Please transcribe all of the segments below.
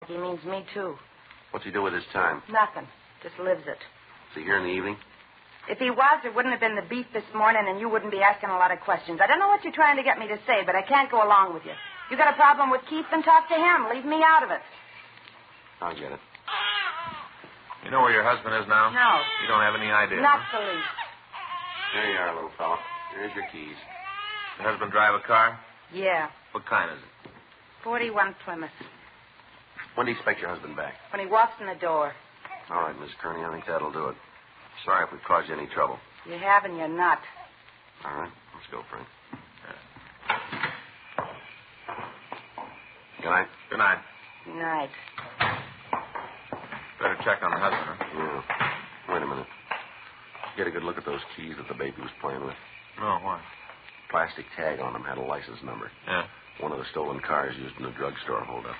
He means me, too. What's he do with his time? Nothing. Just lives it. Is he here in the evening? If he was, there wouldn't have been the beef this morning, and you wouldn't be asking a lot of questions. I don't know what you're trying to get me to say, but I can't go along with you. You got a problem with Keith, then talk to him. Leave me out of it. I'll get it. You know where your husband is now? No. You don't have any idea? Not the least. There you are, little fella. Here's your keys. Your husband drive a car? Yeah. What kind is it? 41 Plymouth. When do you expect your husband back? When he walks in the door. All right, Miss Kearney, I think that'll do it. Sorry if we've caused you any trouble. You have and you're not. All right, let's go, Frank. Good night. Good night. Good night. Better check on the husband, huh? Yeah. Wait a minute. Get a good look at those keys that the baby was playing with. No, why? Plastic tag on them had a license number. Yeah. One of the stolen cars used in the drugstore holdup.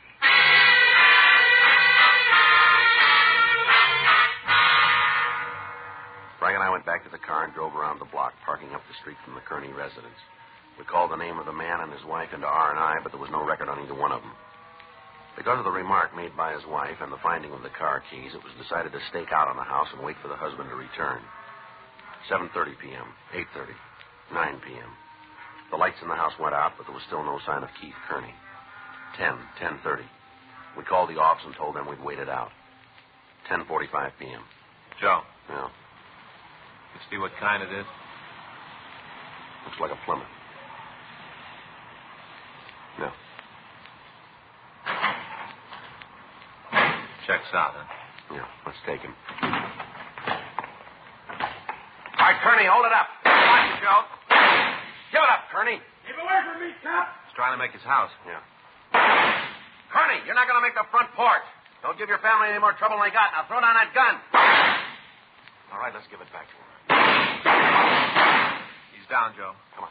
Frank and I went back to the car and drove around the block, parking up the street from the Kearney residence. We called the name of the man and his wife into R&I, but there was no record on either one of them. Because of the remark made by his wife and the finding of the car keys, it was decided to stake out on the house and wait for the husband to return. 7:30 p.m., 8:30, 9 p.m. The lights in the house went out, but there was still no sign of Keith Kearney. 10:30. We called the office and told them we'd wait it out. 10:45 p.m. Joe. Yeah. You see what kind it is? Looks like a Plymouth. No. Checks out, huh? Yeah, let's take him. All right, Kearney, hold it up. Watch it, Joe. Give it up, Kearney. Keep away from me, Cap. He's trying to make his house. Yeah. Kearney, you're not going to make the front porch. Don't give your family any more trouble than they got. Now throw down that gun. All right, let's give it back to him. He's down, Joe. Come on.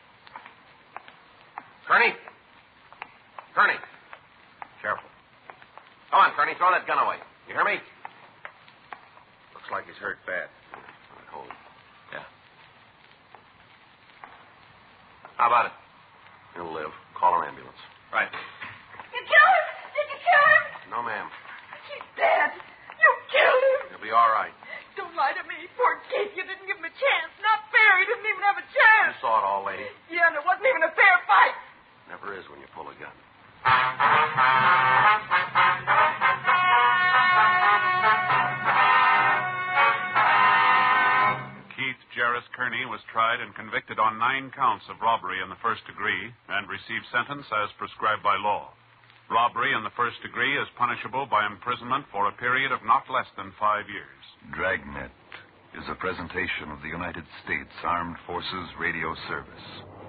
Kearney. Kearney. Careful. Come on, Kearney, throw that gun away. You hear me? Looks like he's hurt bad. All right, hold it. Yeah. How about it? He'll live. Call an ambulance. Right. You killed him? Did you kill him? No, ma'am. He's dead. You killed him. He'll be all right. Don't lie to me. Poor Keith, you didn't give him a chance. Not fair. He didn't even have a chance. You saw it all, lady. Yeah, and it wasn't even a fair fight. Never is when you pull a gun. Keith Jarris Kearney was tried and convicted on 9 counts of robbery in the first degree and received sentence as prescribed by law. Robbery in the first degree is punishable by imprisonment for a period of not less than 5 years. Dragnet is a presentation of the United States Armed Forces Radio Service.